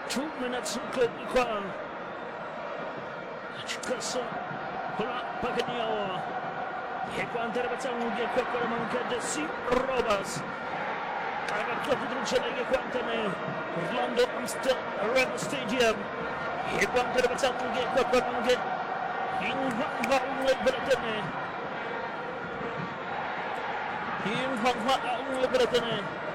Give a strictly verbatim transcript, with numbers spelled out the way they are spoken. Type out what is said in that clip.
Two minutes good kwa Chikasa Pula Paganio Hekwanter Batsangi Kwakara Manka Si Robas Aga Klapudru Chelege Quantane Orlando Amstel Arena Stadium Hekwanter Batsangi Kwakara Manka In Hong Bratane In Hong Bratane